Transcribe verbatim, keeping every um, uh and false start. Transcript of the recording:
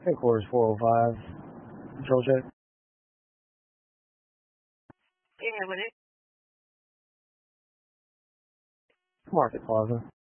Headquarters four oh five. Control check. Yeah, what is Market Plaza.